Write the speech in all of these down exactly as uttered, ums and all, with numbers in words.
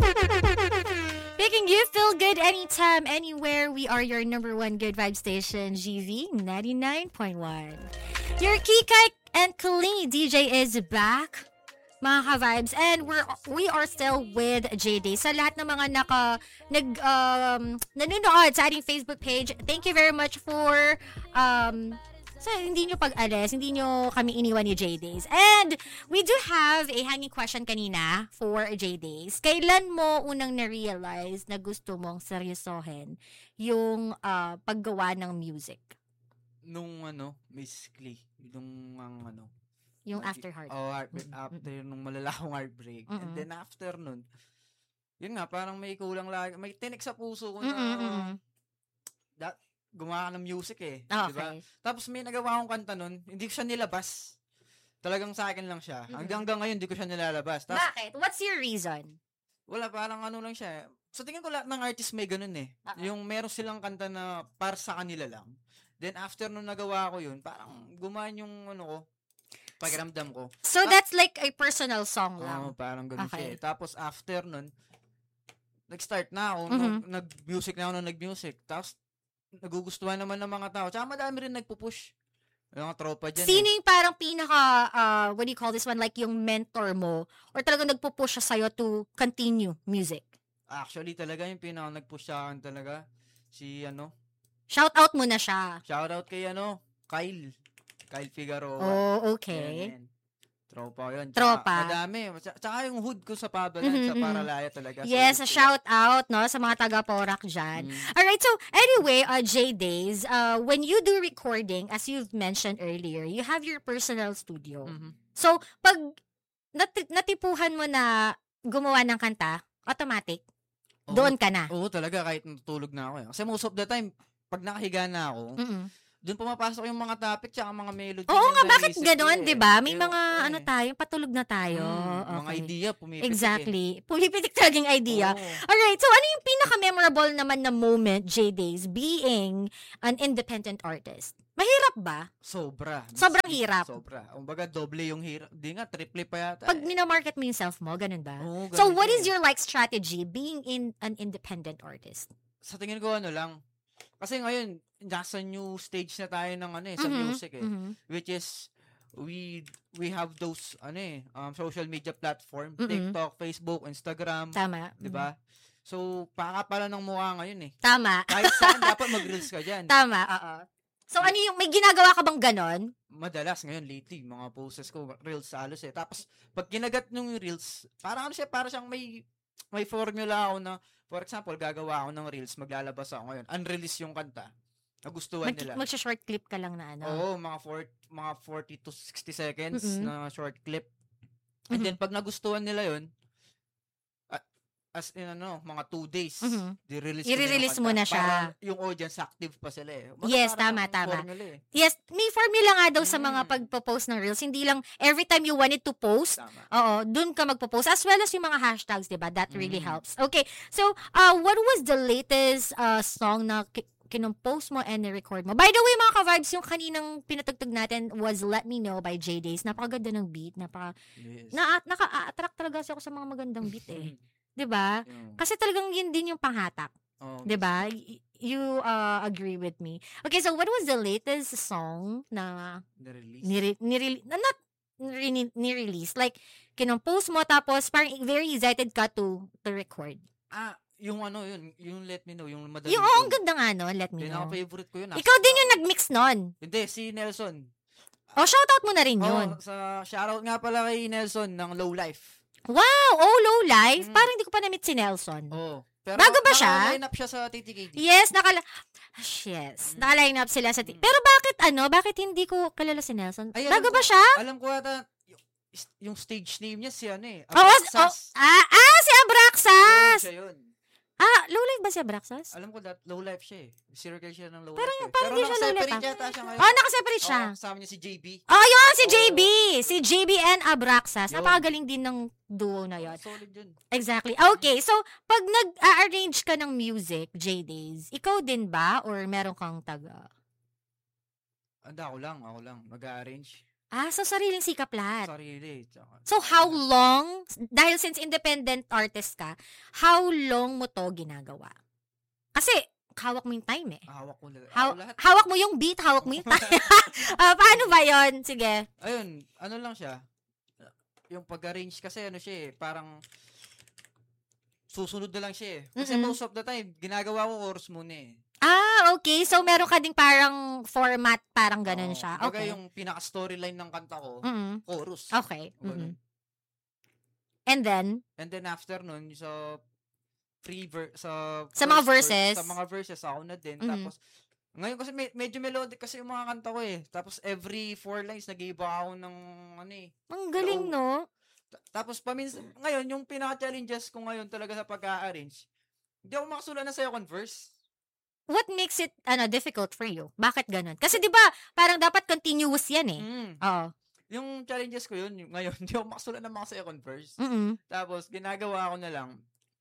Making you feel good anytime, anywhere. We are your number one good vibe station, G V ninety-nine point one. Your Kikay and Kalini D J is back, mga ka-vibes. And we're, we are still with J D. Sa lahat ng mga naka, nag, um, nanonood sa ating Facebook page, thank you very much for, um, so, hindi nyo pag-alis, hindi nyo kami iniwan ni J-Days. And we do have a hanging question kanina for J-Days. Kailan mo unang na-realize na gusto mong seryosohin yung uh, paggawa ng music? Nung ano, basically, nung ang ano. Yung after heartbreak. Oh, heartbreak. Mm-hmm. After nung malalakong heartbreak. Mm-hmm. And then after nun, yun nga, parang may kulang lagi. May tinik sa puso ko na, mm-hmm. that, gumawa ka ng music eh. Okay. Diba? Tapos may nagawa akong kanta nun, hindi ko siya nilabas. Talagang sa akin lang siya. Mm-hmm. Hanggang ngayon, hindi ko siya nilalabas. Tapos, bakit? What's your reason? Wala, parang ano lang siya. So, tingin ko lahat ng artist may ganun eh. Uh-huh. Yung meron silang kanta na para sa kanila lang. Then, after nung nagawa ko yun, parang gumaan yung ano ko, pakiramdam ko. So, Ta- that's like a personal song lang? Oo, parang ganun okay. siya eh. Tapos, after nun, nag-start na ako. Mm-hmm. Nag-music na ako nung nag-music. Tapos, nagugustuhan naman ng mga tao. Tsaka madami rin nagpupush. Yung mga tropa dyan. Sino eh. yung parang pinaka, uh, what do you call this one, like yung mentor mo? Or talagang nagpupush siya sa'yo to continue music? Actually, talaga yung pinaka nagpush sa akin talaga. Si ano? Shout out mo na siya. Shout out kay ano? Kyle. Kyle Figueroa. Oh, okay. Yan, yan. Tropa yun. Tsaka, Tropa. Madami. Tsaka yung hood ko sa Pabalan, mm-hmm. sa Paralaya talaga. Yes, a shout out, no, sa mga taga-Porac dyan. Mm. Alright, so anyway, uh, J-Days, uh, when you do recording, as you've mentioned earlier, you have your personal studio. Mm-hmm. So, pag nat- natipuhan mo na gumawa ng kanta, automatic, oh, doon ka na. Oo, talaga, kahit natutulog na ako. Eh. Kasi most of the time, pag nakahiga na ako, mm-hmm. doon pumapasok yung mga topic tsaka mga melody. Oo nga, bakit gano'n, eh. di ba? May Pero, mga eh. ano tayo, patulog na tayo. Mm, okay. Mga idea, pumipitik. Exactly. Eh. Pumipitik talagang idea. Oh. Alright, so ano yung pinaka-memorable naman na moment, J-Days, being an independent artist? Mahirap ba? Sobra. Sobrang hirap. Sobra. Kumbaga, doble yung hirap. Di nga, triple pa yata. Pag eh. minamarket mo yung self mo, ganun ba? Oh, ganun so, what eh. is your like strategy being in an independent artist? Sa tingin ko, ano lang, kasi ngayon, nasa new stage na tayo ng ano eh, sa mm-hmm, music eh. Mm-hmm. Which is, we we have those, ano eh, um, social media platform, mm-hmm. TikTok, Facebook, Instagram. Tama. Diba? Mm-hmm. So, pakapala ng mukha ngayon eh. Tama. Kahit saan, dapat mag-reels ka dyan. Tama, oo. So, ano yung, may ginagawa ka bang ganon? Madalas ngayon, lately, mga posts ko, reels halos eh. Tapos, pag kinagat nung reels, parang ano siya, parang siyang may, may formula ako na, for example, gagawa ako ng reels, maglalabas ako ngayon, unrelease yung kanta. Nagustuhan Mag- nila. Mag-short clip ka lang na ano. Oo, mga, for, mga forty to sixty seconds mm-hmm. na short clip. And mm-hmm. then, pag nagustuhan nila yun, uh, as in ano, mga two days, mm-hmm. di-release I-release mo na siya. Para yung audience active pa sila eh. Baka yes, tama, tama. Eh. Yes, may formula nga daw mm. sa mga pagpo-post ng reels. Hindi lang, every time you wanted to post, tama. Oo, dun ka magpo-post. As well as yung mga hashtags, diba? That really mm. helps. Okay, so, uh, what was the latest uh, song na k- kinompost mo and record mo? By the way, mga ka-vibes, yung kaninang pinatugtog natin was Let Me Know by J-Days. Napakaganda ng beat. Napaka, yes. na, naka-attract talaga ako sa mga magandang beat eh. Diba? Yeah. Kasi talagang yun din yung panghatak. Oh, diba? Y- you uh, agree with me. Okay, so what was the latest song na nirelease? Nire, nire, not nirelease. Like, kinompost mo tapos parang very excited ka to to record. Ah, yung ano yun, yung Let Me Know, yung madali. Yung, oh, ang ganda nga, no? Let Me Know. Pinaka-favorite ko yun. Ikaw din yung nag-mix nun. Hindi, si Nelson. Oh, shoutout mo na rin yun. Oh, sa shoutout nga pala kay Nelson ng Low Life. Wow! Oh, Low Life? Mm. Parang hindi ko pa na-meet si Nelson. Oh. Pero bago ba siya? Naka-line up siya sa T T K D. Yes, nakala... Yes, mm. naka-line up sila sa T T K D. Pero bakit ano? Bakit hindi ko kalala si Nelson? Ay, bago ko, ba siya? Alam ko ata, yung stage name niya si ano eh. Abraxas. Oh, oh, ah, ah, si Abraxas! Yun, siya yun. Ah, Low Life ba si Abraxas? Alam ko that Low Life siya eh. Circle siya ng Low parang, Life. Eh. Parang Pero siya Low Life. Pero yata siya ngayon. Oh, nakaseparate siya. Oh, kasama niya si J B. Oh, yun, si oh. J B. Si J B and Abraxas. Yun. Napakagaling din ng duo na yun. Oh, solid yun. Exactly. Okay, so, pag nag-arrange ka ng music, J-Days, ikaw din ba? Or meron kang taga? Anda, ako lang. Ako lang. Mag-arrange. Ah, so sariling sikaplat. Sarili. Tsaka, So, how long, dahil since independent artist ka, how long mo to ginagawa? Kasi, hawak mo yung time eh. hawak ko lahat. Haw- lahat. hawak mo yung beat, hawak mo yung time. Ah, paano ba yon? Sige. Ayun, ano lang siya. Yung pag-arrange kasi ano siya eh, parang susunod na lang siya eh. Kasi Mm-mm. most of the time, ginagawa ko chorus muna eh. Ah, okay. So, meron ka ding parang format, parang ganun Oo. siya. Kumbaga Okay. yung pinaka-storyline ng kanta ko, Mm-mm. chorus. Okay. Ganun. Mm-mm. And then, And then after nun, sa free ver- sa Sa mga first verses. verse, sa mga verses ako na din. Mhm. Tapos ngayon kasi me- medyo melodic kasi yung mga kanta ko eh. Tapos every four lines nag-iiba ako ng ano eh. ang galing, Oo. no? Ta- Tapos paminsan ngayon yung pinaka-challenges ko ngayon talaga sa pag-arrange. Hindi ako makasulat ng second verse. What makes it, ano, difficult for you? Bakit ganun? Kasi, di ba, parang dapat continuous yan eh. Mm. Oo. Yung challenges ko yun, yung, ngayon hindi ako makasulat ng mga second verse. Mm-mm. Tapos ginagawa ko na lang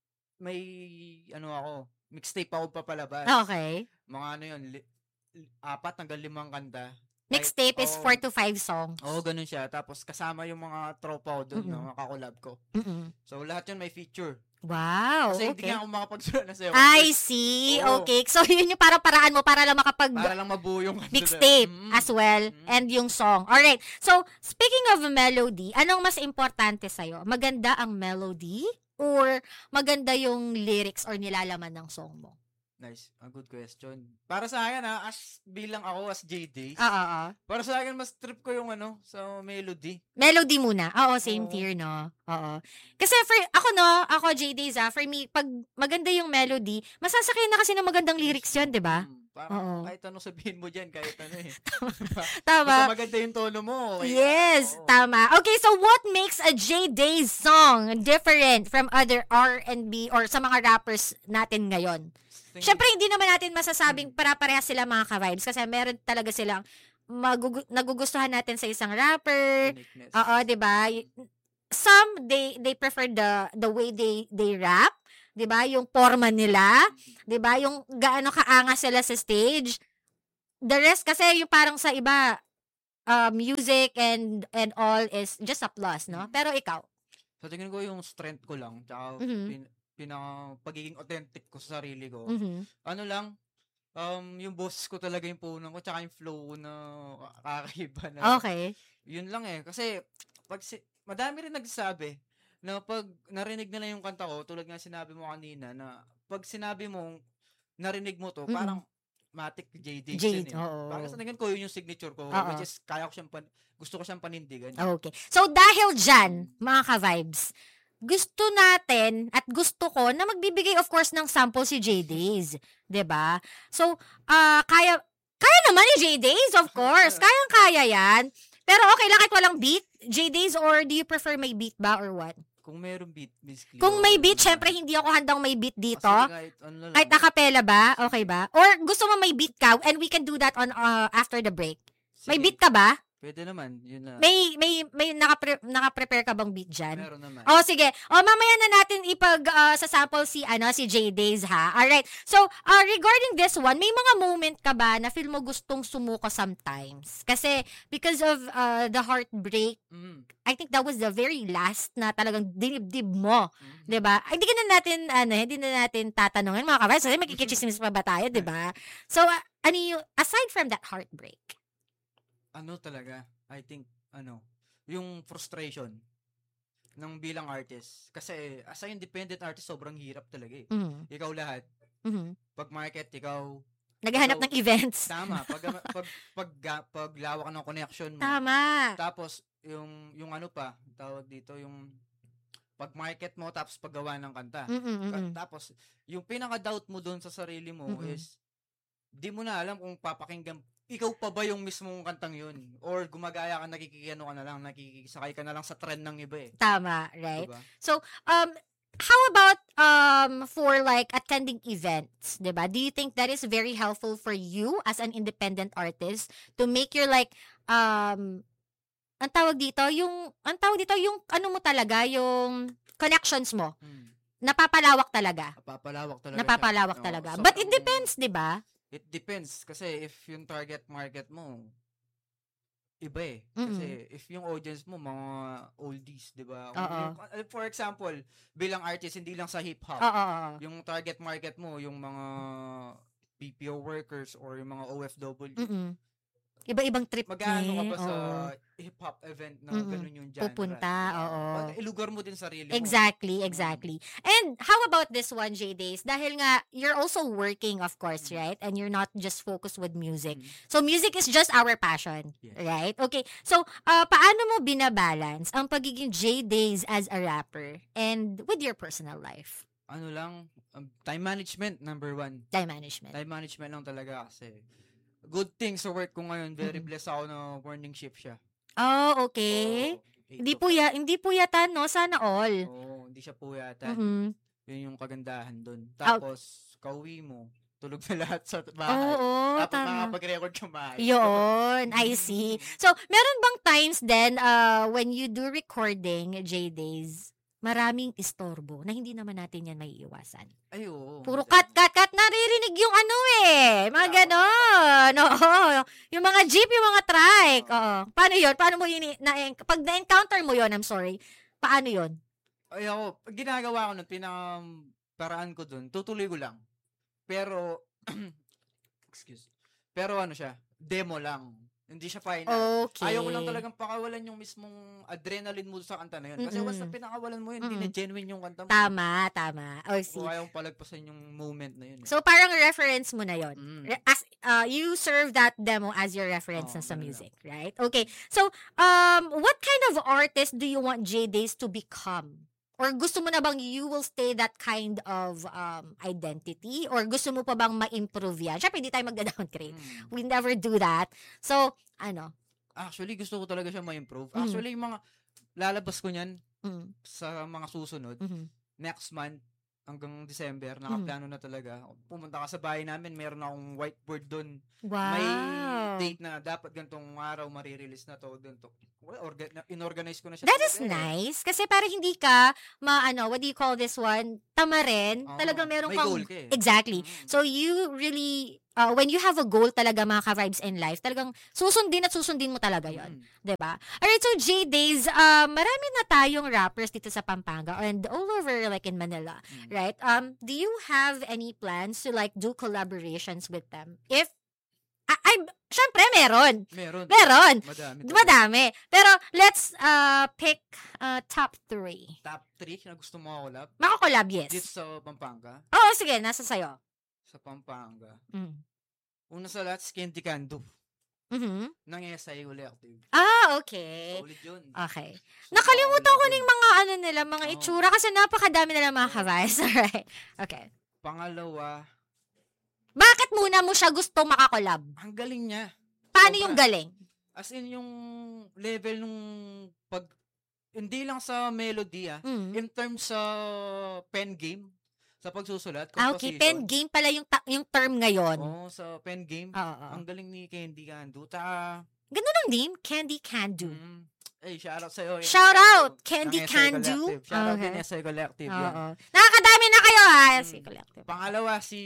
may ano ako, mixtape ako papalabas. Okay. Mga ano yun, li- li- apat hanggang limang kanta. Mixtape is oo. four to five songs. Oo, ganun siya. Tapos kasama yung mga tropa ko doon, Mm-mm. mga kakolab ko. Mm-mm. So lahat yun may feature. Wow, Kasi hindi okay. nga ako makapagsulat na second I verse. see. Oo. Okay. So, yun yung parang paraan mo para lang makapag Para lang mabuo yung kanta. mixtape Mm. as well Mm. and yung song. Alright. So, speaking of melody, anong mas importante sa'yo? Maganda ang melody or maganda yung lyrics or nilalaman ng song mo? Nice. A good question. Para sa akin ha, as bilang ako as J Days, Ah, ah, ah. para sa akin mas trip ko yung ano, sa melody. Melody muna. Oo, same Oo. tier, no? Oo. Kasi for, ako no, ako J-Days ah, for me, pag maganda yung melody, masasakyan na kasi ng magandang lyrics yun, di ba? Mm, parang Oo. kahit ano sabihin mo dyan, kahit ano eh. Tama. Basta maganda yung tono mo. okay. Yes, Oo. tama. Okay, so what makes a J-Days song different from other R and B or sa mga rappers natin ngayon? Tingin- Siyempre, hindi naman natin masasabing para-parehas sila mga ka-vibes kasi meron talaga silang magugu- nagugustuhan natin sa isang rapper. uniqueness. Oo, 'di ba? Y- Some they they prefer the the way they they rap, 'di ba? Yung forma nila, 'di ba? Yung gaano kaangas sila sa stage. The rest kasi yung parang sa iba uh, music and and all is just a plus, no? Pero ikaw. Sa tingin ko yung strength ko lang, tsaka Mhm. pin- pinaka pagiging authentic ko sa sarili ko. Mhm. Ano lang, um, yung boses ko talaga yung punang ko, tsaka yung flow ko na kakaiba na. Okay. Yun lang eh. Kasi, pag si- madami rin nagsasabi na pag narinig nila yung kanta ko, tulad nga sinabi mo kanina, na pag sinabi mo, narinig mo to, Mm-mm. parang matic J D Jade, yun eh. oo. Parang sa tingin ko, yun yung signature ko, Oo. which is, kaya ko siyang, pan- gusto ko siyang panindigan. Okay. So, dahil dyan, mga ka-vibes, gusto natin at gusto ko na magbibigay of course ng sample si J-Days. 'Di ba? So, ah kaya, kaya naman ni J-Days, of course. Kayang-kaya yan. Pero okay lang kahit walang beat, J-Days, or do you prefer may beat ba or what? Kung meron beat, Miss Cleo. Kung may beat, syempre hindi ako handang may beat dito. Kasi kahit ano lang. Kahit acapella ba? Okay ba? Or gusto mo may beat ka and we can do that on uh, after the break. May Sige, beat ka ba? Pwede naman, yun na. May may may nakapre- naka-prepare ka bang beat dyan? Meron naman. Oh, sige. Oh, mamaya na natin ipag uh, sa sample si ano si J-Days ha. All right. So, uh, regarding this one, may mga moment ka ba na feel mo gustong sumuko sometimes? Kasi because of uh, the heartbreak, Mm. I think that was the very last na talagang dinibdib mo, Mm. 'di ba? Ay, hindi ka na natin ano, hindi na natin tatanungin mga kabay, kasi makikichismis pa ba tayo, 'di ba? So, uh, ano yung aside from that heartbreak? Ano talaga, I think, ano, yung frustration ng bilang artist. Kasi, as a independent artist, sobrang hirap talaga eh. Mhm. Ikaw lahat. Mhm. Pag market, ikaw, Naghahanap So, ng events. tama. Pag, pag, pag, pag, paglawak ng connection mo. Tama. Tapos, yung, yung ano pa, tawag dito, yung pag-market mo, tapos paggawa ng kanta. Mm-mm. Ka- Tapos, yung pinaka-doubt mo doon sa sarili mo Mm-mm. is, di mo na alam kung papakinggan, ikaw pa ba yung mismong kantang yun? Or gumagaya ka, nakikikano ka na lang, nakikisakay ka na lang sa trend ng iba eh. Tama, right? Diba? So, um, how about um for like attending events, 'di ba? Do you think that is very helpful for you as an independent artist to make your like um ang tawag dito, yung ang tawag dito yung ano mo talaga, yung connections mo, Hmm. napapalawak talaga. Napapalawak talaga Napapalawak siya. talaga. Oo, But it sobrang- depends, 'di ba? It depends. Kasi if yung target market mo, iba eh. Kasi if yung audience mo, mga oldies, di ba? Oo. For example, bilang artist, hindi lang sa hip-hop. Oo, oo. Yung target market mo, yung mga B P O workers or yung mga O F W. Mm-mm. Iba-ibang trip Mag-ano ka niya. ba sa Oo. hip-hop event na Mm-mm. ganun yung genre? Pupunta, oo. Pag- Ilugar mo din sarili mo. Exactly, exactly. And how about this one, J-Days? Dahil nga, you're also working, of course, right? And you're not just focused with music. Mm. So, music is just our passion, Yes. right? Okay. So, uh, paano mo binabalance ang pagiging J-Days as a rapper and with your personal life? Ano lang, um, time management, number one. Time management. Time management lang talaga kasi good thing sa work ko ngayon, very Mm-mm. blessed ako na morning shift siya. Oh, okay. So, eight Hindi to po five. ya, hindi po yata, no? Sana all. Oo, hindi siya puyatan. Mm-mm. Yun yung kagandahan dun. Tapos, kauwi mo, tulog na lahat sa bahay. Oo, Tapos tama. makapag-record ka maayos. Yun, I see. So, meron bang times then uh, when you do recording, J-Days, maraming istorbo na hindi naman natin yan may iwasan. Ay, oo. Puro cut, cut, cut, naririnig yung ano eh. Mga ganon. Oo. Yung mga jeep, yung mga trike. Oo. Paano yun? Paano mo yun, na, pag na-encounter mo yun, I'm sorry, paano yun? Ay, ako, pag ginagawa ko nun, pinaka-paraan ko dun, tutuloy ko lang. Pero, excuse, pero ano siya, demo lang. Hindi siya final. Okay. Ayaw ko lang talagang pakawalan yung mismong adrenaline mo sa kanta na yun. Kasi Mm-mm. once na pinakawalan mo yun, hindi Mm-mm. na genuine yung kanta mo. Tama, tama. Oh, see. O ayaw palagpasan yung moment na yun. So, parang reference mo na yon. Mm. Re- As, uh, you serve that demo as your reference Oo, na sa ganun music, right? Okay. So, um, what kind of artist do you want J-Days to become? Or gusto mo na bang you will stay that kind of um, identity? Or gusto mo pa bang ma-improve yan? Siyempre, hindi tayo magda-downgrade. Mm. We never do that. So, ano? Actually, gusto ko talaga siya ma-improve. Mm. Actually, yung mga lalabas ko niyan Mm, sa mga susunod, mhm. next month, hanggang December, nakaplano na talaga. Pumunta ka sa bahay namin, meron akong whiteboard doon. Wow. May date na dapat gantong araw marirelease na to. Ganito. Well, orga- na- inorganize ko na siya. That is talaga eh. nice. Kasi para hindi ka, ma, ano, what do you call this one? Tama rin. Oo, Talagang meron may kang... goal ka eh. Exactly. Mm. So, you really, uh, when you have a goal talaga, mga ka-vibes in life, talagang susundin at susundin mo talaga yon, Mm. 'di ba? Alright, so J-Days, uh, marami na tayong rappers dito sa Pampanga and all over like in Manila, Mm. right? Um, do you have any plans to like do collaborations with them? If, I, I syempre meron. Meron. Meron. Madami. talaga. Madami. Pero let's uh pick uh top three. Top three na gusto mo collab? Makakolab, Dito yes. sa Pampanga. Oo, sige, nasa sayo. Sa Pampanga. Mm. Una sa lahat, Candy Candu. Mhm. Ng S I Collective. Ah, okay. Solid yun. Okay. So, Nakalimutan ko collab ng yun. mga ano nila, mga Oo. itsura kasi napakadami nila mga ka-vibes. Alright. Okay. Pangalawa, Bakit muna mo siya gusto makakolab? ang galing niya. Paano Sobra. yung galing? As in, yung level nung pag, hindi lang sa melody ah, Mm. in terms sa pen game, sa pagsusulat, Ah, okay. composition. Pen game pala yung, ta- yung term ngayon. Oo, sa pen game. Oo. oo. Ang galing ni Candy Candu. Taka, Ganun ang name? Candy Candu. mm, eh, shoutout sa'yo. Shout out, Candy Ng S I Candu. Collective. Shoutout Okay. din S I Collective. yan. Oo. Nakakadami na kayo ha. Mm. Si Collective. Pangalawa, si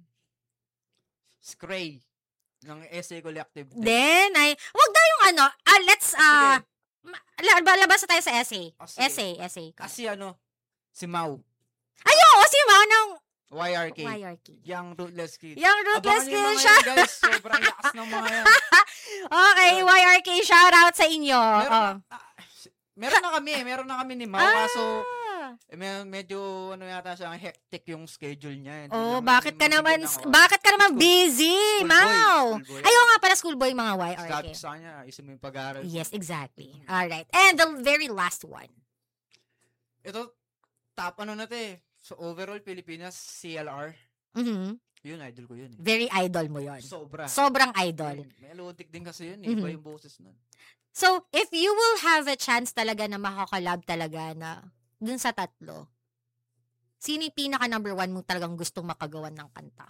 Scray ng S A Collective. din. Then, ay, wag daw yung ano, ah, let's, ah, ma- la- ba- labas na tayo sa essay. Ah, sige. Essay, essay. Kasi ano, si Mau. Ay, oo, si Mao ng Y R K. Y R K. Young Ruthless Kid. Yung Ruthless Abangan Kid yung mga siya. yan, guys. Sobrang lakas ng mga yan. Okay, Y R K, shout out sa inyo. Meron, Oh. na, ah, meron na kami eh. Meron na kami ni Mau. Ah. Kaso, eh, med- medyo, ano yata siya, hectic yung schedule niya. Hindi Oh, lang- bakit ka hindi naman, mabigyan ako. bakit ka naman School- busy, schoolboy, Mau? schoolboy. Ayaw nga pala schoolboy mga Y R K. Sabi ko sa kanya, isin mo yung pag-aaral. ko. Yes, exactly. Alright. And the very last one. Ito, top ano na to eh. So, overall, Pilipinas, C L R. Mhm. Yun, idol ko yun eh. Very idol mo yon. Sobra. Sobrang idol. Melodic din kasi yun eh. Iba Mhm. yung boses nun. So, if you will have a chance talaga na makakalab talaga na dun sa tatlo, sino yung pinaka number one mo talagang gustong makagawan ng kanta?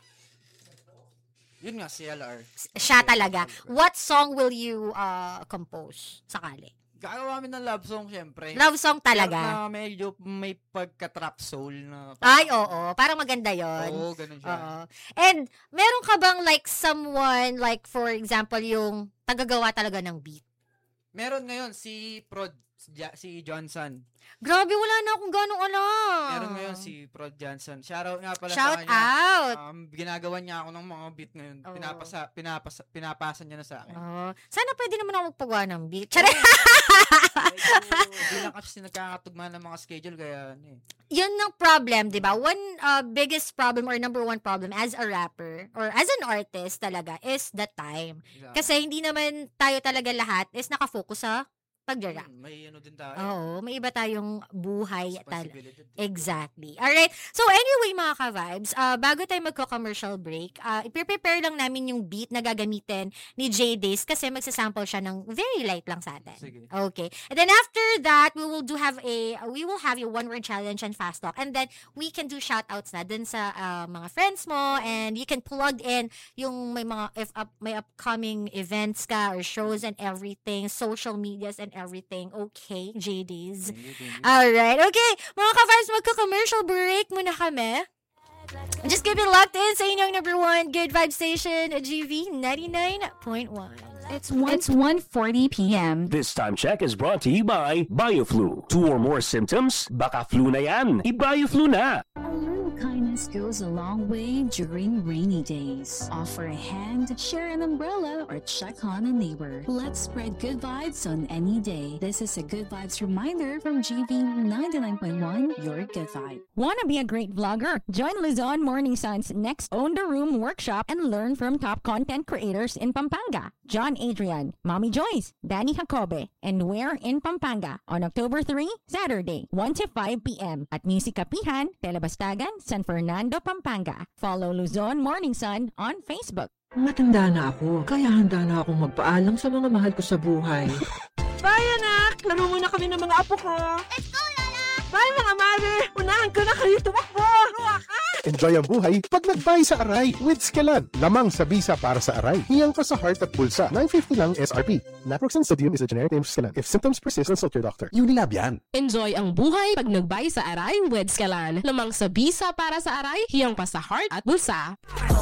Yun nga, C L R. S- Siya talaga. What song will you uh, compose sakali? Gagawa kami ng love song, syempre. Love song talaga. Na medyo may pagka-trap soul na. Ay, oo. Parang maganda yon. Oo, ganun siya. Oo. And, meron ka bang like someone, like for example, yung tagagawa talaga ng beat? Meron ngayon si Prod, si Johnson. Grabe, wala na akong ganong alam. Meron ngayon si Prod Johnson. Shoutout nga pala Shout sa kanya. out! Um, ginagawa niya ako ng mga beat ngayon. Oh. Pinapasa, pinapasa, pinapasa niya na sa akin. Oh. Sana pwede naman ako magpagawa ng beat. Charet! Hindi lang kasi nagkakatugma ng mga schedule kaya ano eh. Yun ang problem, di ba? One uh, biggest problem or number one problem as a rapper or as an artist talaga is the time. Exactly. Kasi hindi naman tayo talaga lahat is nakafocus sa pag-rap. Hmm, may ano din tayo. Oo, may iba tayong buhay talaga. Responsibility. Exactly. Alright. So anyway, mga ka-vibes, uh, bago tayo magko-commercial break, uh, i-prepare lang namin yung beat na gagamitin ni J-Days kasi magsasample siya ng very light lang sa atin. Sige. Okay. And then after that, we will do have a, we will have a one-word challenge and fast talk. And then we can do shoutouts na dun sa uh, mga friends mo and you can plug in yung may mga, if up, may upcoming events ka or shows and everything, social medias and everything. Okay, J Ds. Thank you, thank you. Alright, okay. Mga ka-vibes, magka-commercial break muna kami. Just keep it locked in sa inyong number one Good Vibe Station, G V ninety-nine point one. It's one, it's one forty p.m. This time check is brought to you by BioFlu. Two or more symptoms? Baka flu na yan. I-BioFlu na. A little kindness goes a long way during rainy days. Offer a hand, share an umbrella, or check on a neighbor. Let's spread good vibes on any day. This is a Good Vibes reminder from G V ninety-nine point one, your good vibe. Wanna be a great vlogger? Join Luzon Morning Sun's next Own the Room workshop and learn from top content creators in Pampanga. John Adrian, Mommy Joyce, Danny Jacobe, and Where in Pampanga on October third, Saturday, one to five p.m. at Music Kapihan, Telebastagan, San Fernando, Pampanga. Follow Luzon Morning Sun on Facebook. Matanda na ako, kaya handa na akong magpaalam sa mga mahal ko sa buhay. Bye, anak! Laro muna kami ng mga apo ko! Let's go, Lala! Bye, mga mother! Unahan ko na kayo tumakbo! Enjoy ang buhay pag nag-buy sa Aray with Scalan. Lamang sa bisa para sa Aray. Hiyang pa sa heart at pulsa. nine fifty lang S R P. Naproxen sodium is a generic name for Scalan. If symptoms persist, consult your doctor. Unilab yan. Enjoy ang buhay pag nagbay sa Aray with Scalan. Lamang sa bisa para sa Aray, hiyang pa sa heart at bulsa.